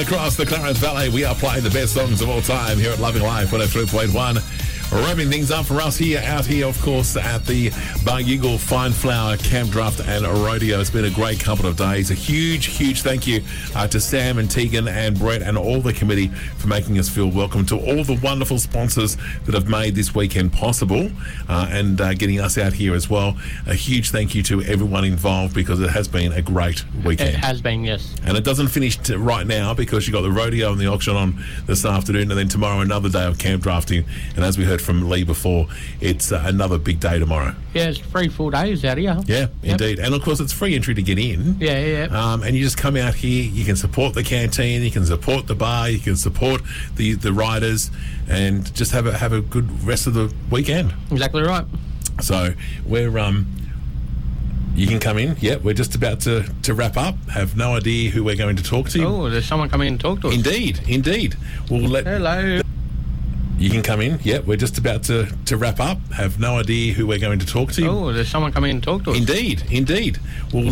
across the Clarence Valley. We are playing the best songs of all time here at Loving Life 103.1. Wrapping things up for us out here, of course, at the Bug Eagle Fine Flower Camp Draft and Rodeo. It's been a great couple of days. A huge thank you to Sam and Tegan and Brett and all the committee for making us feel welcome, to all the wonderful sponsors that have made this weekend possible and getting us out here as well. A huge thank you to everyone involved, because it has been a great weekend. It has been, yes. And it doesn't finish right now, because you've got the rodeo and the auction on this afternoon, and then tomorrow another day of camp drafting. And as we heard from Lee before, it's another big day tomorrow. Yeah, it's 3 full days out here. Yeah, indeed. And of course, it's free entry to get in. Yeah. And you just come out here, you can support the canteen, you can support the bar, you can support the riders, and just have a good rest of the weekend. Exactly right. So we're you can come in. Yeah, we're just about to wrap up. Have no idea who we're going to talk to. Oh, there's someone coming in to talk to us. Indeed. Hello. You can come in. Yeah, we're just about to wrap up. Have no idea who we're going to talk to. Oh, there's someone coming in to talk to us. Indeed. We'll